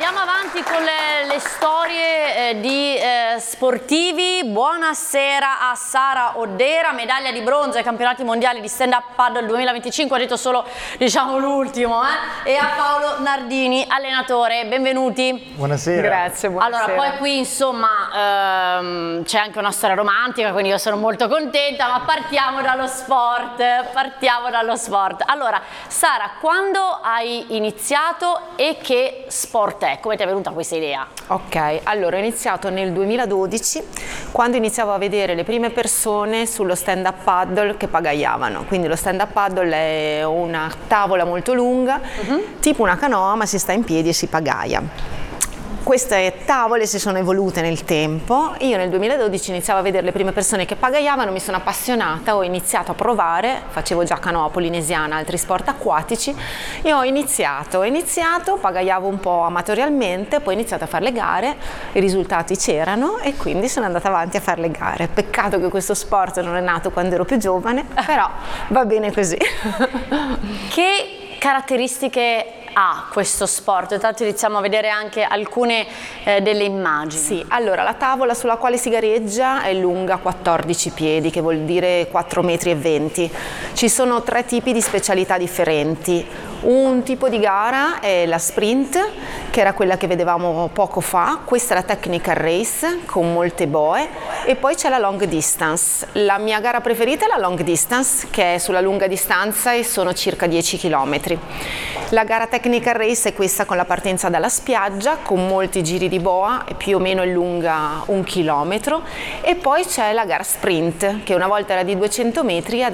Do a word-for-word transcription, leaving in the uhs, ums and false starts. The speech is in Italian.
andiamo avanti con le, le storie eh, di eh, sportivi. Buonasera a Sara Oddera, medaglia di bronzo ai campionati mondiali di stand up paddle duemilaventicinque, ho detto solo diciamo l'ultimo, eh? E a Paolo Nardini, allenatore, benvenuti. Buonasera. Grazie, buonasera. Allora, poi qui insomma ehm, c'è anche una storia romantica, quindi io sono molto contenta, ma partiamo dallo sport, partiamo dallo sport. Allora, Sara, quando hai iniziato e che sport è? Come ti è venuta questa idea? Ok, allora ho iniziato nel duemiladodici, quando iniziavo a vedere le prime persone sullo stand-up paddle che pagaiavano. Quindi lo stand-up paddle è una tavola molto lunga, uh-huh. tipo una canoa, ma si sta in piedi e si pagaia. Queste tavole si sono evolute nel tempo. Io nel duemiladodici iniziavo a vedere le prime persone che pagaiavano, mi sono appassionata, ho iniziato a provare, facevo già canoa polinesiana, altri sport acquatici, e ho iniziato, ho iniziato, pagaiavo un po' amatorialmente, poi ho iniziato a fare le gare, i risultati c'erano e quindi sono andata avanti a fare le gare. Peccato che questo sport non è nato quando ero più giovane, però va bene così. Che caratteristiche ha questo sport? Tanto iniziamo a vedere anche alcune eh, delle immagini. Sì, allora la tavola sulla quale si gareggia è lunga quattordici piedi, che vuol dire quattro metri e venti. Ci sono tre tipi di specialità differenti. Un tipo di gara è la sprint, che era quella che vedevamo poco fa. Questa è la technical race con molte boe, e poi c'è la long distance. La mia gara preferita è la long distance, che è sulla lunga distanza e sono circa dieci chilometri. La gara technical race è questa con la partenza dalla spiaggia, con molti giri di boa, e più o meno è lunga un chilometro, e poi c'è la gara sprint, che una volta era di duecento metri,